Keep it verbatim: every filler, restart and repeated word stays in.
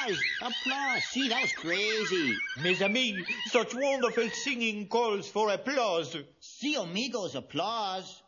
applause, applause. See, that was crazy. Mes amis, such wonderful singing calls for applause. See, amigos, applause.